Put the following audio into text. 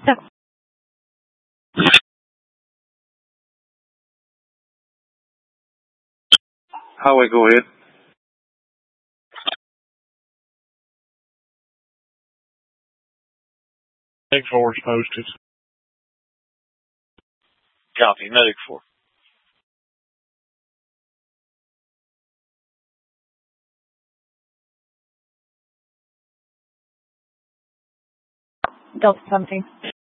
Highway, go ahead. Medic 4 is posted. Copy, Medic 4. Delta 17.